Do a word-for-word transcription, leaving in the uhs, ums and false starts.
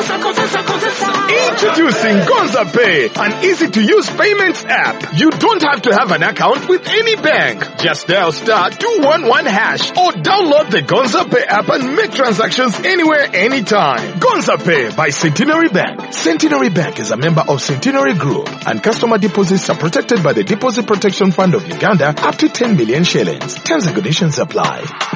Introducing Gonza Pay, an easy-to-use payments app. You don't have to have an account with any bank. Just dial star two one one hash or download the Gonza Pay app and make transactions anywhere, anytime. Gonza Pay by Centenary Bank. Centenary Bank is a member of Centenary Group, and customer deposits are protected by the Deposit Protection Fund of Uganda up to ten million shillings. Terms and conditions apply.